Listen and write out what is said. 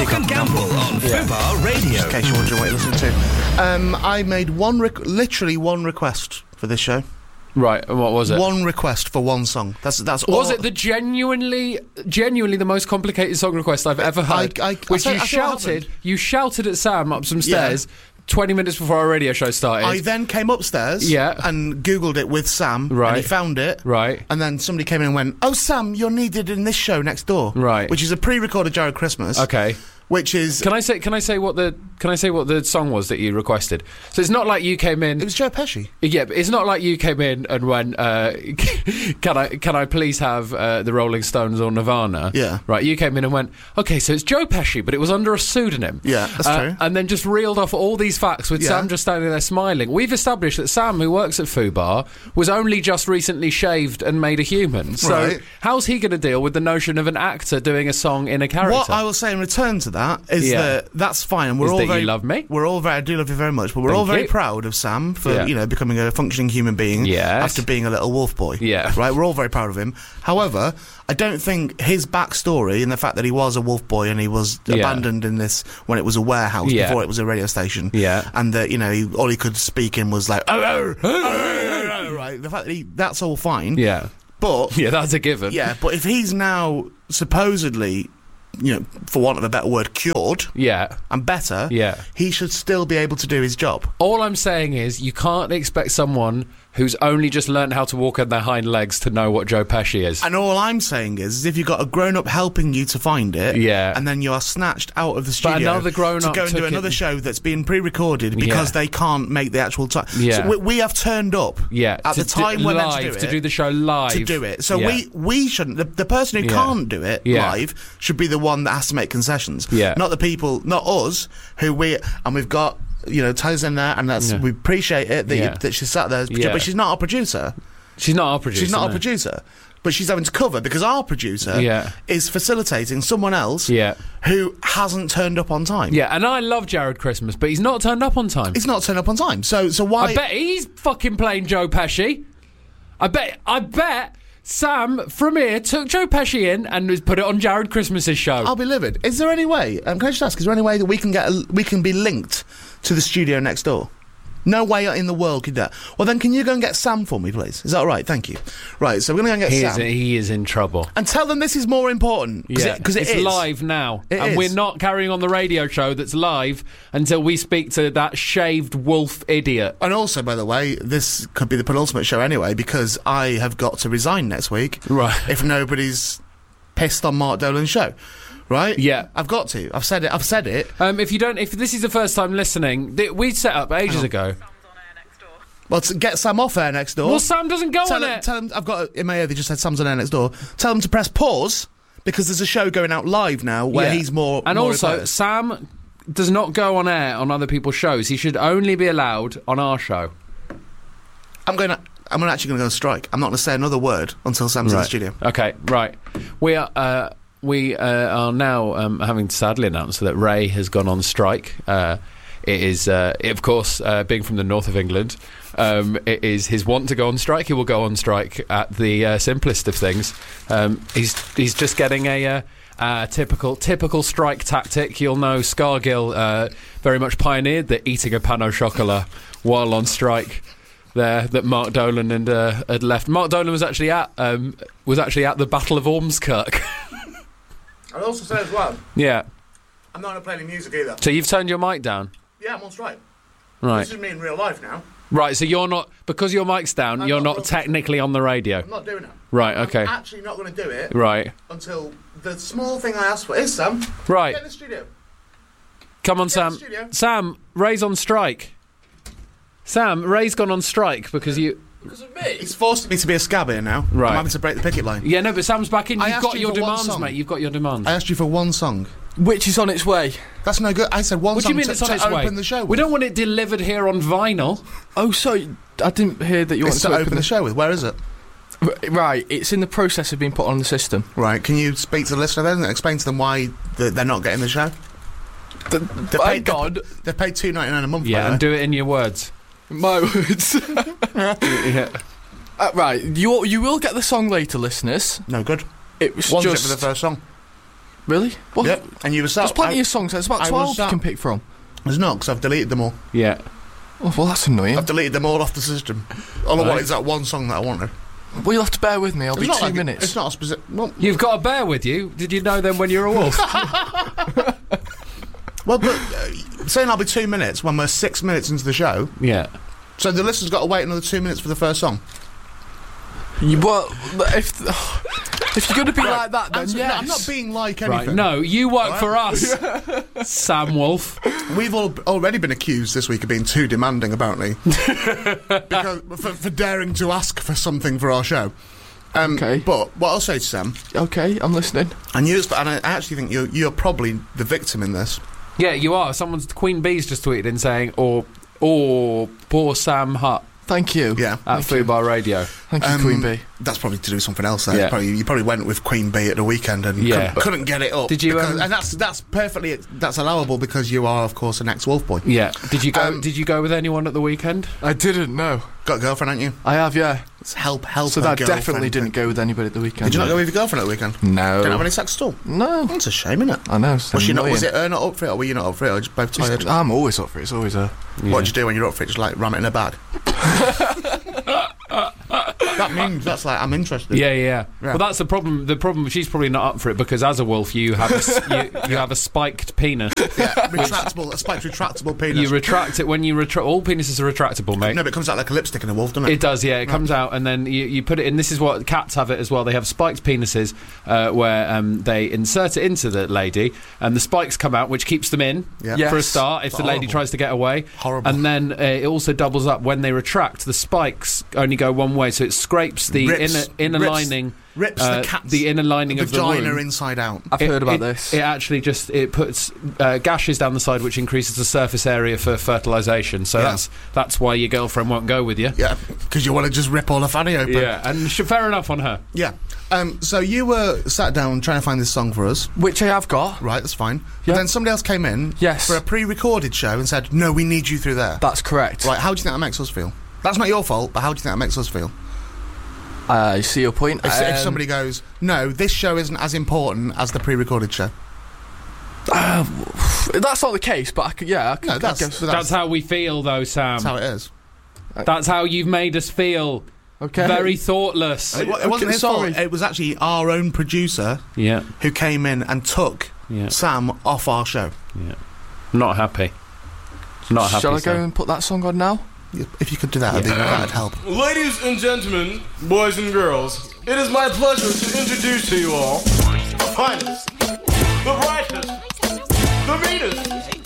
Cock and Gamble on Fubar Radio. In case you're wondering what you're listening to. I made literally one request for this show. Right, and what was it? One request for one song. That's all. Was it the genuinely the most complicated song request I've ever heard? You shouted at Sam up some stairs 20 minutes before our radio show started. I then came upstairs and Googled it with Sam, and he found it. Right. And then somebody came in and went, "Oh, Sam, you're needed in this show next door." Right. Which is a pre-recorded Jared Christmas. Okay. Which is... Can I say what the song was that you requested? So it's not like you came in... It was Joe Pesci. Yeah, but it's not like you came in and went, can I please have the Rolling Stones or Nirvana? Yeah. Right, you came in and went, okay, so it's Joe Pesci, but it was under a pseudonym. Yeah, that's true. And then just reeled off all these facts with Sam just standing there smiling. We've established that Sam, who works at Fubar, was only just recently shaved and made a human. So how's he going to deal with the notion of an actor doing a song in a character? What I will say in return to that is that's fine. And you love me? We're all I do love you very much, but we're all very proud of Sam for becoming a functioning human being after being a little wolf boy. Yeah. Right? We're all very proud of him. However, I don't think his backstory and the fact that he was a wolf boy and he was abandoned in this when it was a warehouse before it was a radio station. Yeah. And that, all he could speak in was like, right? The fact that that's all fine. Yeah. But that's a given. Yeah, but if he's now supposedly, for want of a better word, cured and better, he should still be able to do his job. All I'm saying is you can't expect someone who's only just learned how to walk on their hind legs to know what Joe Pesci is. And all I'm saying is if you've got a grown-up helping you to find it, and then you are snatched out of the studio another grown-up to go and do another show that's been pre-recorded because they can't make the actual time. Yeah. So we have turned up at the time we're meant to do the show live. To do it. So we shouldn't... The person who can't do it live should be the one that has to make concessions. Yeah. Not the people, not us, we've got... Tyler's in there, and we appreciate it that she sat there, but she's not our producer. She's not our producer. But she's having to cover because our producer is facilitating someone else who hasn't turned up on time. Yeah, and I love Jared Christmas, but he's not turned up on time. He's not turned up on time. So why? I bet he's fucking playing Joe Pesci. I bet Sam from here took Joe Pesci in and has put it on Jared Christmas's show. I'll be livid. Is there any way? Can I just ask? Is there any way that we can be linked to the studio next door? No way in the world could that. Well, then can you go and get Sam for me, please? Is that all right? Thank you. Right, so we're going to go and get Sam. He is in trouble. And tell them this is more important. Because it's live now. We're not carrying on the radio show that's live until we speak to that shaved wolf idiot. And also, by the way, this could be the penultimate show anyway, because I have got to resign next week. Right. If nobody's pissed on Mark Dolan's show. Right? Yeah. I've got to. I've said it. If this is the first time listening, we set up ages ago. Sam's on air next door. Well, to get Sam off air next door. Well, Sam doesn't go on it. Tell him, I've got, in my ear, they just said Sam's on air next door. Tell him to press pause, because there's a show going out live now where he's more... And more also, advised. Sam does not go on air on other people's shows. He should only be allowed on our show. I'm actually going to go on strike. I'm not going to say another word until Sam's in the studio. Okay, right. We are now having to sadly announce that Ray has gone on strike. It is, of course, being from the north of England, it is his want to go on strike. He will go on strike at the simplest of things. He's just getting a typical strike tactic. You'll know Scargill very much pioneered the eating a pan au chocolat while on strike. There, that Mark Dolan had left. Mark Dolan was actually at the Battle of Ormskirk. I'd also say as well. Yeah. I'm not going to play any music either. So you've turned your mic down? Yeah, I'm on strike. Right. This is me in real life now. Right, so you're not... Because your mic's down, you're not technically on the radio. I'm not doing it. Right, okay. I'm actually not going to do it. Right. Until the small thing I asked for is, Sam. Right. Get in the studio. Come on, Sam. Sam, Ray's on strike. Sam, Ray's gone on strike because you... Because of me? He's forced me to be a scab here now. Right. I'm having to break the picket line. Yeah, no, but Sam's back in. You've got your demands, mate. You've got your demands. I asked you for one song. Which is on its way. That's no good. I said one what song do you mean it's on its way? Open the show with. We don't want it delivered here on vinyl. Oh, sorry. I didn't hear that you wanted to open the show with. Where is it? Right, it's in the process of being put on the system. Right, can you speak to the listener then and explain to them why they're not getting the show? They've paid $2.99 a month. Yeah, and do it in your words. My words. Yeah. Right, you will get the song later, listeners. No good. It was One's just it for the first song. Really? Well, yep. And you were sat... There's plenty of songs. There's about 12 you can pick from. There's not, because I've deleted them all. Yeah. Oh, well, that's annoying. I've deleted them all off the system. All I want is that one song that I wanted. Well, you'll have to bear with me. I'll be 2 minutes. It's not a specific... Well, you've got to bear with you. Did you know then when you're a wolf? Well, but saying I'll be 2 minutes when we're 6 minutes into the show... Yeah. So the listener's got to wait another 2 minutes for the first song? Well, if you're going to be like that, then yes. No, I'm not being like anything. Right, no, you work for us, Sam Wolf. We've already been accused this week of being too demanding, apparently. Because, for daring to ask for something for our show. Okay. But what I'll say to Sam... Okay, I'm listening. And I actually think you're probably the victim in this. Yeah, you are. Queen Bee's just tweeted in saying, or poor Sam Hutt. Thank you. Yeah. At Fubar Radio. Thank you, Queen Bee. That's probably to do with something else there. Yeah. You probably went with Queen Bee at the weekend and couldn't get it up. Did you? And that's allowable because you are, of course, an ex-Wolf boy. Yeah. Did you go? Did you go with anyone at the weekend? I didn't. No. Got a girlfriend, haven't you? I have, yeah. It's help. So that definitely didn't go with anybody at the weekend. Did you not go with your girlfriend at the weekend? No. Didn't have any sex at all? No. That's a shame, isn't it? I know. Was it her not up for it, or were you not up for it, or just both tired? I'm always up for it. It's always her. Yeah. What do you do when you're up for it? Just like ram it in a bag? That means that's like I'm interested. Yeah. Well, that's the problem. The problem, she's probably not up for it because as a wolf, you have you have a spiked penis. Yeah, a spiked retractable penis. You retract it when you retract. All penises are retractable, mate. No, but it comes out like a lipstick in a wolf, doesn't it? It does, yeah. It comes out and then you put it in. This is what cats have it as well. They have spiked penises where they insert it into the lady and the spikes come out, which keeps them in for a start. If the lady tries to get away, horrible. And then it also doubles up when they retract. The spikes only go one way, so it scrapes the inner lining. Rips the inner lining of the vagina wound inside out. I've heard about this. It actually it puts gashes down the side, which increases the surface area for fertilisation. So that's why your girlfriend won't go with you. Yeah, because you want to just rip all the fanny open. Yeah, and fair enough on her. Yeah. So you were sat down trying to find this song for us, which I have got. Right, that's fine. Yeah. But then somebody else came in for a pre-recorded show and said, "No, we need you through there." That's correct. Right. How do you think that makes us feel? That's not your fault, but how do you think that makes us feel? I see your point. If somebody goes, no, this show isn't as important as the pre-recorded show. That's not the case, but that's how we feel, though, Sam. That's how it is. That's how you've made us feel. Okay. Very thoughtless. It wasn't his fault. It was actually our own producer who came in and took Sam off our show. Yeah. Not happy. Not happy. Shall I go and put that song on now? If you could do that, that'd help. Ladies and gentlemen, boys and girls, it is my pleasure to introduce to you all the finest, the brightest, the meanest,